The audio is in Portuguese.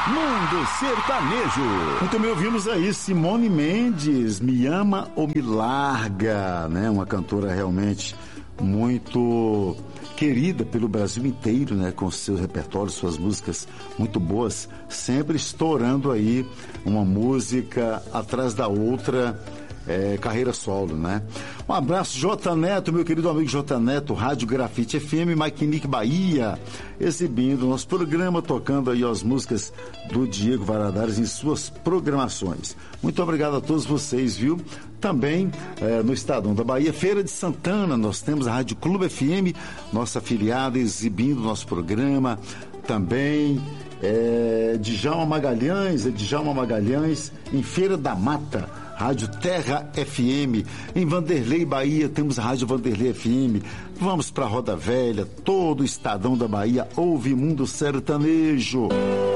Mundo Sertanejo. Muito bem, ouvimos aí Simone Mendes, Me Ama ou Me Larga, né? Uma cantora realmente muito querida pelo Brasil inteiro, né? Com seu repertório, suas músicas muito boas, sempre estourando aí uma música atrás da outra. Carreira solo, né? Um abraço, J Neto, meu querido amigo J Neto, Rádio Grafite FM, Maquinique Bahia, exibindo nosso programa, tocando aí as músicas do Diego Valadares em suas programações. Muito obrigado a todos vocês, viu? Também no Estadão da Bahia, Feira de Santana, nós temos a Rádio Clube FM, nossa afiliada, exibindo nosso programa. Também Djalma Magalhães, em Feira da Mata, Rádio Terra FM. Em Vanderlei, Bahia, temos a Rádio Vanderlei FM. Vamos para Roda Velha, todo o Estadão da Bahia ouve Mundo Sertanejo.